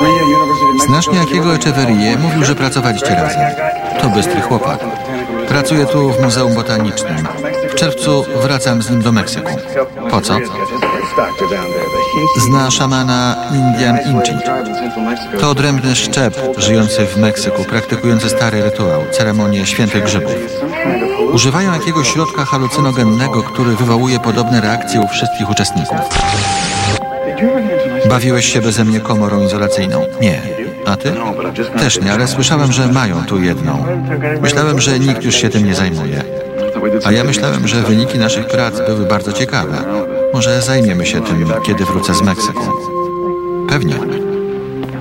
Znasz niejakiego Echeverrię? Mówił, że pracowaliście razem. To bystry chłopak. Pracuję tu w Muzeum Botanicznym. W czerwcu wracam z nim do Meksyku. Po co? Zna szamana Indian Inchi. To odrębny szczep żyjący w Meksyku, praktykujący stary rytuał, ceremonię świętych grzybów. Używają jakiegoś środka halucynogennego, który wywołuje podobne reakcje u wszystkich uczestników. Bawiłeś się beze mnie komorą izolacyjną? Nie. A ty? Też nie, ale słyszałem, że mają tu jedną. Myślałem, że nikt już się tym nie zajmuje. A ja myślałem, że wyniki naszych prac były bardzo ciekawe. Może zajmiemy się tym, kiedy wrócę z Meksyku. Pewnie.